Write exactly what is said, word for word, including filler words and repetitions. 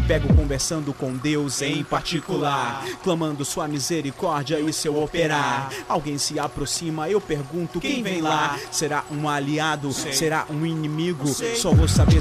pego conversando com Deus em particular, clamando sua misericórdia e seu operar. Alguém se aproxima, eu pergunto quem vem lá. Será um aliado? Será um inimigo? Só vou saber